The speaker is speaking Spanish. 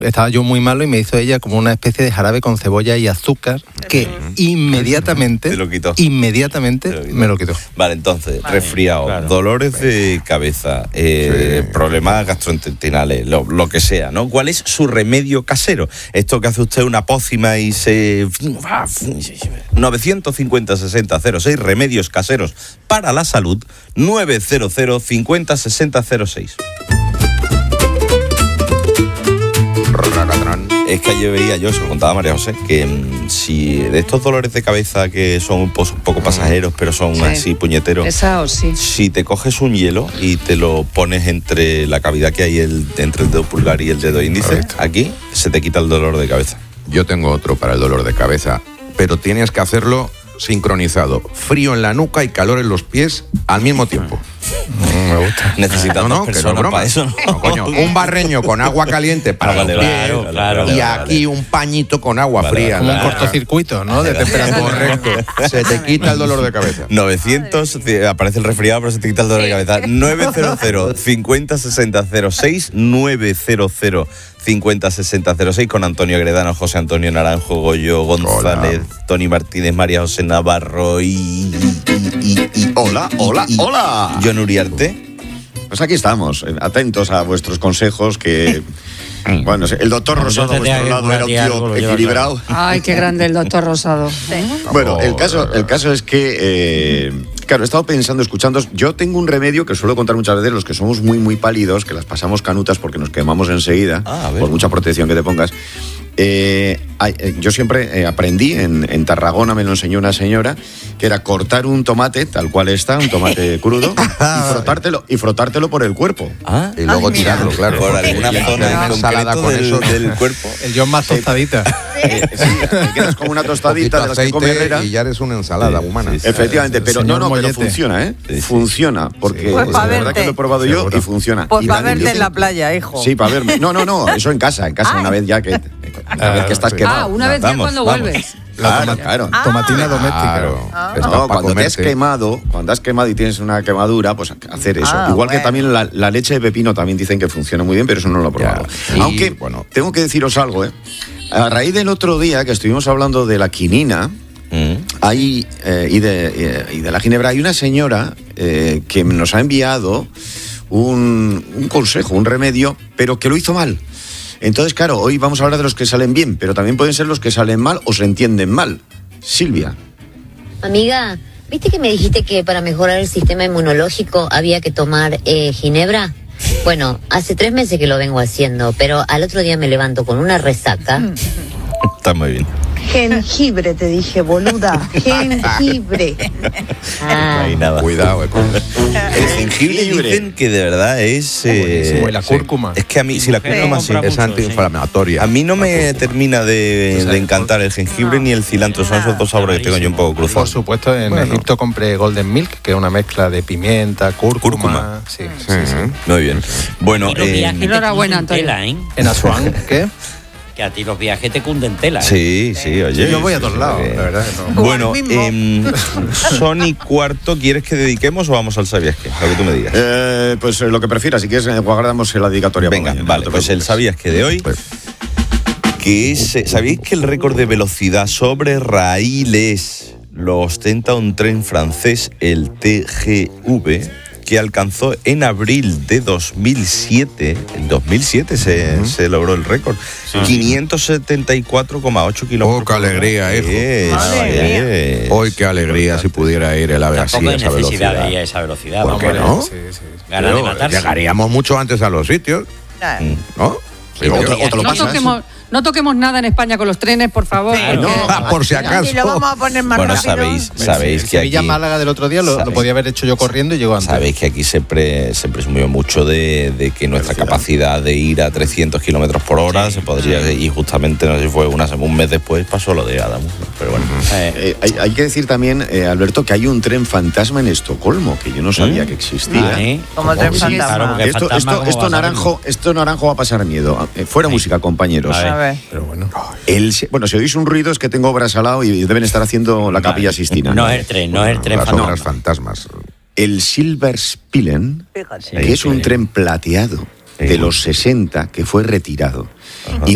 estaba yo muy malo y me hizo ella como una especie de jarabe con cebolla y azúcar que inmediatamente Te lo quitó. me lo quitó. Vale, entonces, resfriado, claro. dolores de cabeza, problemas gastrointestinales, lo que sea, ¿no? ¿Cuál es su remedio casero? Esto que hace usted una pócima y se... 950-60-06, remedios caseros para la salud, 900-50-60-06. Es que ayer veía yo, se lo contaba María José, que si de estos dolores de cabeza que son un poco pasajeros, pero son así puñeteros, si te coges un hielo y te lo pones entre la cavidad que hay entre el dedo pulgar y el dedo índice, aquí se te quita el dolor de cabeza. Yo tengo otro para el dolor de cabeza, pero tienes que hacerlo sincronizado. Frío en la nuca y calor en los pies al mismo tiempo. Me gusta. Necesitas dos personas para eso, ¿no? No, coño, un barreño con agua caliente para los pies y aquí un pañito con agua fría. Como un cortocircuito, ¿no? De temperatura. Correcto. Se te quita el dolor de cabeza. 900, aparece el resfriado, pero se te quita el dolor de cabeza. 900-50-60-06, 900-50-60-06 con Antonio Gredano, José Antonio Naranjo, Goyo González, Tony Martínez, María José Navarro y Hola. John Uriarte. Pues aquí estamos, atentos a vuestros consejos que... Bueno, el doctor Rosado a vuestro lado era un tío equilibrado. Ay, qué grande el doctor Rosado. Bueno, el caso es que, claro, he estado pensando, escuchando. Yo tengo un remedio que suelo contar muchas veces, los que somos muy, muy pálidos, que las pasamos canutas porque nos quemamos enseguida, por mucha protección que te pongas. Yo siempre aprendí, en Tarragona me lo enseñó una señora, que era cortar un tomate, tal cual está, un tomate crudo, y frotártelo por el cuerpo. Y luego tirarlo, claro. Por alguna zona ensalada con eso del cuerpo. El John más tostadita. Sí, quedas como una tostadita de las que come Herrera. Y ya eres una ensalada humana. Efectivamente, pero Señor pero funciona, ¿eh? Sí. Funciona, porque Pues la verdad que lo he probado yo y funciona. Pues Y para la- verte yo en la tengo- playa, hijo. Sí, para verme. No, eso en casa, una vez ya que estás quemado. Una vez ya Vamos, cuando vamos. vuelves. Claro. Tomatina doméstica. Claro. Está No, pa' cuando te has comerte. quemado y tienes una quemadura, pues hacer eso. Igual que bueno. también la leche de pepino también dicen que funciona muy bien, pero eso no lo he probado. Y, Aunque, bueno, tengo que deciros algo, ¿eh? A raíz del otro día que estuvimos hablando de la quinina, y de la ginebra, hay una señora que nos ha enviado un consejo, un remedio, pero que lo hizo mal. Entonces, claro, hoy vamos a hablar de los que salen bien, pero también pueden ser los que salen mal o se entienden mal. Silvia. Amiga, ¿viste que me dijiste que para mejorar el sistema inmunológico había que tomar ginebra? Bueno, hace 3 meses que lo vengo haciendo, pero al otro día me levanto con una resaca. Está muy bien. Jengibre, te dije, boluda. Jengibre. No hay nada. cuidado, El jengibre dicen que de verdad es... Buenísimo, y la cúrcuma. Es que a mí, si la cúrcuma sí. es antiinflamatoria. A mí no me termina de encantar el jengibre ni el cilantro. Son esos dos sabores que tengo yo un poco Por cruzados. supuesto, en Egipto compré Golden Milk, que es una mezcla de pimienta, cúrcuma. Sí. Muy bien. Bueno, Y los viajes te enhorabuena, cunden tela, ¿eh? En Asuán, ¿qué? Que a ti los viajes te cunden tela. sí, oye. Yo voy a todos lados, la verdad. No. Bueno, O al mismo. Son y cuarto, ¿quieres que dediquemos o vamos al ¿sabías qué? Lo que tú me digas. Pues lo que prefieras, si quieres, guardamos la dedicatoria. Venga, para mañana, vale, no te pues el preocupes. ¿sabías qué de hoy? Que es, ¿sabéis que el récord de velocidad sobre raíles lo ostenta un tren francés, el TGV, que alcanzó en abril de 2007? En 2007 se logró el récord. 574,8 kilómetros. Oh, qué alegría, hijo. Sí. Hoy qué alegría si pudiera ir el ave así Tampoco a hay esa necesidad velocidad. de ir a esa velocidad. ¿Por qué no? Sí. Ganas de Pero matarse. llegaríamos mucho antes a los sitios, ¿no? Sí, Digo, pero o te lo No pasas. no toquemos nada en España con los trenes, por favor. Claro. porque- por si Y lo vamos acaso. a poner más Bueno, rápido. sabéis que aquí... Sevilla-Málaga del otro día lo ¿sabéis? podía haber hecho yo corriendo y llegó antes. Sabéis que aquí se presumió mucho de que nuestra capacidad de ir a 300 kilómetros por hora se podría, y justamente, no sé si fue un mes después, pasó lo de Adamus, ¿no? Pero bueno. Hay que decir también, Alberto, que hay un tren fantasma en Estocolmo, que yo no sabía que existía. Ah, ¿eh? Como tren Sí, fantasma. claro, porque Esto, fantasma, ¿cómo vas a esto naranjo va a pasar miedo. Fuera música, compañeros. A A ver. Pero bueno. Bueno, si oís un ruido es que tengo obras al lado y deben estar haciendo la Capilla Sistina. No es el tren, no es el tren Las fantasma. obras fantasmas. El Silverspilen, Fíjate. que es un tren plateado de los 60 que fue retirado. Y